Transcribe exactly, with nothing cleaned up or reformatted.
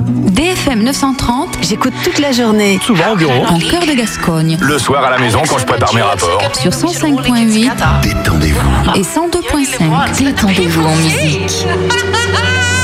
D F M neuf cent trente, j'écoute toute la journée. Souvent au bureau. En cœur de Gascogne. Le soir à la maison quand je prépare mes rapports. Sur cent cinq virgule huit. Détendez-vous. Et cent deux virgule cinq. Détendez-vous en musique.